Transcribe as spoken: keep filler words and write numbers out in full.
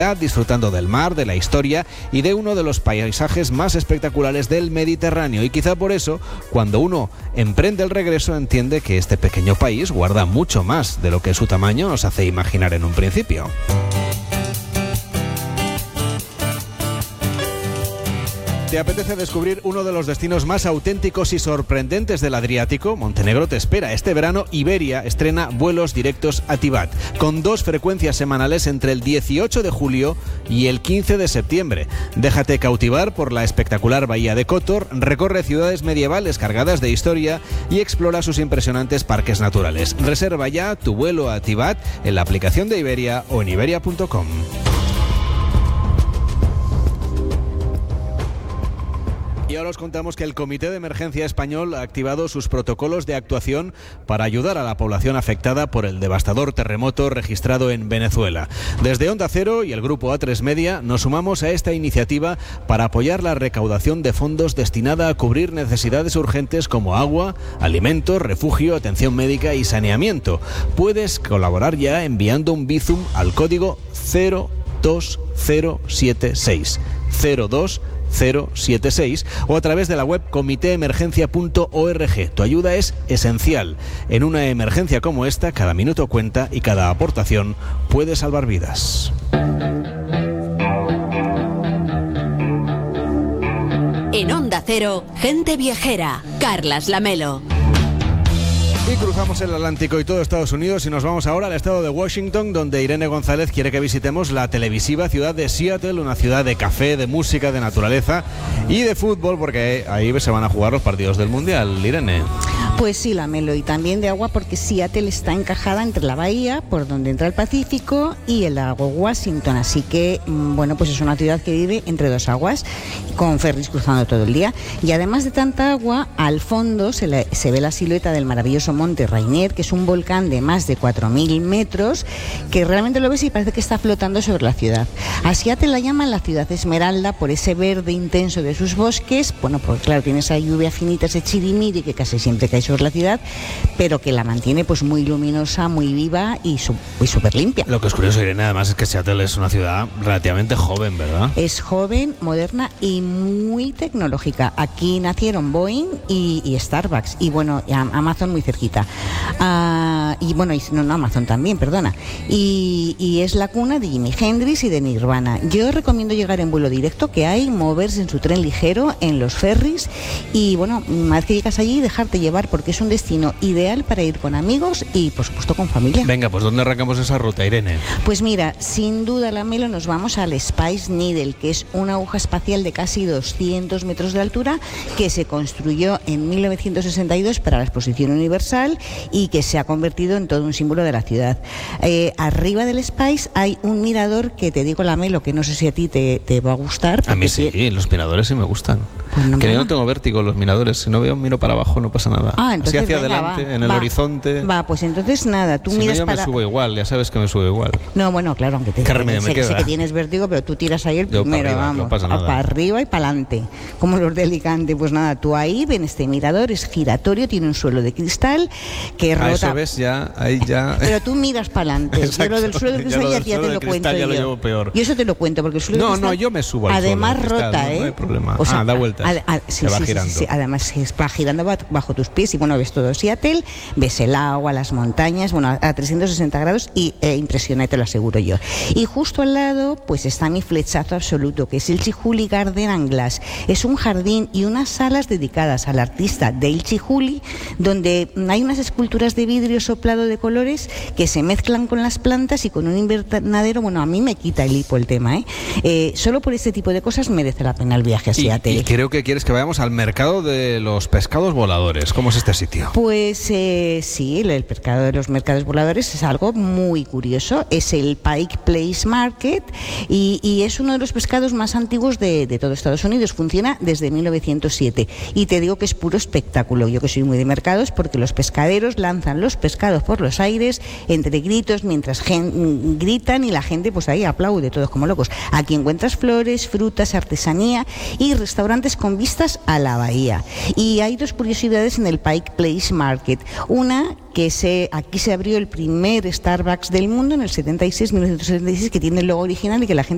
disfrutando del mar, de la historia y de uno de los paisajes más espectaculares del Mediterráneo. Y quizá por eso, cuando uno emprende el regreso, entiende que este pequeño país guarda mucho más de lo que su tamaño nos hace imaginar en un principio. ¿Te apetece descubrir uno de los destinos más auténticos y sorprendentes del Adriático? Montenegro te espera. Este verano Iberia estrena vuelos directos a Tivat, con dos frecuencias semanales entre el dieciocho de julio y el quince de septiembre. Déjate cautivar por la espectacular bahía de Kotor, recorre ciudades medievales cargadas de historia y explora sus impresionantes parques naturales. Reserva ya tu vuelo a Tivat en la aplicación de Iberia o en iberia punto com. Y ahora os contamos que el Comité de Emergencia Español ha activado sus protocolos de actuación para ayudar a la población afectada por el devastador terremoto registrado en Venezuela. Desde Onda Cero y el Grupo A tres Media nos sumamos a esta iniciativa para apoyar la recaudación de fondos destinada a cubrir necesidades urgentes como agua, alimentos, refugio, atención médica y saneamiento. Puedes colaborar ya enviando un Bizum al código cero dos cero siete seis cero dos cero siete seis o a través de la web comité emergencia punto org. Tu ayuda es esencial. En una emergencia como esta, cada minuto cuenta y cada aportación puede salvar vidas. En Onda Cero, Gente Viajera, Carlas Lamelo. Y cruzamos el Atlántico y todo Estados Unidos y nos vamos ahora al estado de Washington, donde Irene González quiere que visitemos la televisiva ciudad de Seattle, una ciudad de café, de música, de naturaleza y de fútbol, porque ahí se van a jugar los partidos del Mundial. Irene. Pues sí, Lamelo, y también de agua, porque Seattle está encajada entre la bahía, por donde entra el Pacífico, y el lago Washington, así que, bueno, pues es una ciudad que vive entre dos aguas, con ferries cruzando todo el día, y además de tanta agua, al fondo se, le, se ve la silueta del maravilloso Monte Rainier, que es un volcán de más de cuatro mil metros, que realmente lo ves y parece que está flotando sobre la ciudad. A Seattle la llaman la ciudad esmeralda por ese verde intenso de sus bosques, bueno, pues claro, tiene esa lluvia finita, ese chirimiri que casi siempre cae sobre la ciudad, pero que la mantiene pues muy luminosa, muy viva y súper limpia. Lo que es curioso, Irene, además es que Seattle es una ciudad relativamente joven, ¿verdad? Es joven, moderna y muy tecnológica. Aquí nacieron Boeing y, y Starbucks y bueno, Amazon muy cerquita. Uh, y bueno, y, no, no, Amazon también, perdona. Y, y es la cuna de Jimi Hendrix y de Nirvana. Yo recomiendo llegar en vuelo directo, que hay, moverse en su tren ligero, en los ferries y bueno, una vez que llegas allí, dejarte llevar porque es un destino ideal para ir con amigos y por supuesto con familia. Venga, pues ¿dónde arrancamos esa ruta, Irene? Pues mira, sin duda, Lamelo, nos vamos al Space Needle, que es una aguja espacial de casi doscientos metros de altura que se construyó en mil novecientos sesenta y dos para la Exposición Universal y que se ha convertido en todo un símbolo de la ciudad. Eh, arriba del Space hay un mirador que te digo, Lamelo, que no sé si a ti te, te va a gustar. A mí sí, sí, los miradores sí me gustan. Pues no, que yo no tengo vértigo los miradores, si no veo miro para abajo no pasa nada. Ah, entonces, así hacia venga, adelante, va, en el va, horizonte. Va, pues entonces nada, tú si miras no, yo para... me subo igual, ya sabes que me subo igual. No, bueno, claro, aunque te ¿Qué remedio sé, me queda? sé que tienes vértigo, pero tú tiras ahí el yo primero, para arriba, vamos, no pasa nada. Para arriba y para adelante, como los de Alicante. Pues nada, tú ahí ven este mirador, es giratorio, tiene un suelo de cristal que rota. A eso ves ya, ahí ya. Pero tú miras para adelante. Yo lo del suelo de cristal ya, ya te lo cuento ya yo. lo llevo peor. Y eso te lo cuento porque el suelo no, de cristal. No, no, yo me subo al además suelo de cristal, rota, no, ¿eh? no hay problema. O sea, ah, da vueltas. A, a, sí, se va sí, girando. Sí, sí, además va girando bajo tus pies y bueno, ves todo Seattle, ves el agua, las montañas, bueno, a trescientos sesenta grados y eh, impresiona, te lo aseguro yo. Y justo al lado, pues está mi flechazo absoluto, que es el Chihuly Garden and Glass. Es un jardín y unas salas dedicadas al artista Dale Chihuly, donde hay unas esculturas de vidrio soplado de colores que se mezclan con las plantas y con un invernadero. Bueno, a mí me quita el hipo el tema, ¿eh? Eh, solo por este tipo de cosas merece la pena el viaje a Seattle. Y, y creo que quieres que vayamos al mercado de los pescados voladores. ¿Cómo es este sitio? Pues eh, sí, el mercado de los mercados voladores es algo muy curioso. Es el Pike Place Market y, y es uno de los pescados más antiguos de, de todo Estados Unidos. Funciona desde mil novecientos siete y te digo que es puro espectáculo. Yo que soy muy de mercados, porque los pescaderos lanzan los pescados por los aires entre gritos mientras gen, gritan y la gente pues ahí aplaude, todos como locos. Aquí encuentras flores, frutas, artesanía y restaurantes con vistas a la bahía. Y hay dos curiosidades en el Pike Place Market. Una, que se, aquí se abrió el primer Starbucks del mundo en el setenta y seis, mil novecientos setenta y seis, que tiene el logo original y que la gente